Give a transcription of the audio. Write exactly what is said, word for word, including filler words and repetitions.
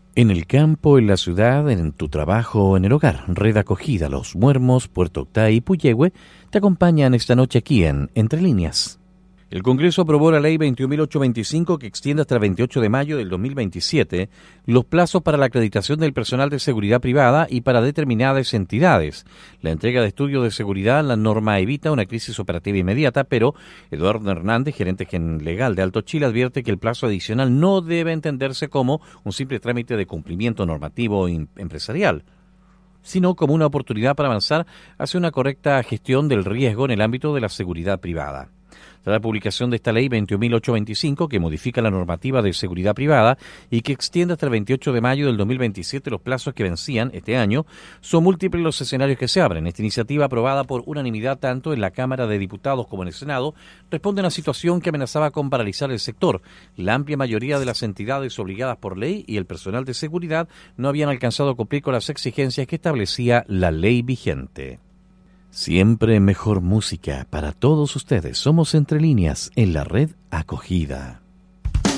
En el campo, en la ciudad, en tu trabajo, en el hogar, Red Acogida, Los Muermos, Puerto Octay y Puyehue te acompañan esta noche aquí en Entre Líneas. El Congreso aprobó la Ley veintiún mil ochocientos veinticinco que extiende hasta el veintiocho de mayo del dos mil veintisiete los plazos para la acreditación del personal de seguridad privada y para determinadas entidades. La entrega de estudios de seguridad, la norma evita una crisis operativa inmediata, pero Eduardo Hernández, gerente legal de Alto Chile, advierte que el plazo adicional no debe entenderse como un simple trámite de cumplimiento normativo empresarial, sino como una oportunidad para avanzar hacia una correcta gestión del riesgo en el ámbito de la seguridad privada. Tras la publicación de esta ley veintiún mil ochocientos veinticinco, que modifica la normativa de seguridad privada y que extiende hasta el veintiocho de mayo del dos mil veintisiete los plazos que vencían este año, son múltiples los escenarios que se abren. Esta iniciativa, aprobada por unanimidad tanto en la Cámara de Diputados como en el Senado, responde a una situación que amenazaba con paralizar el sector. La amplia mayoría de las entidades obligadas por ley y el personal de seguridad no habían alcanzado a cumplir con las exigencias que establecía la ley vigente. Siempre mejor música para todos ustedes. Somos Entre Líneas en la Red Acogida.